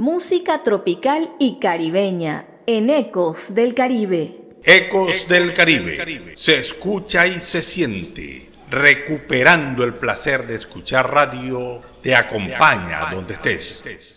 Música tropical y caribeña en Ecos del Caribe. Ecos del Caribe. Se escucha y se siente. Recuperando el placer de escuchar radio, te acompaña donde estés.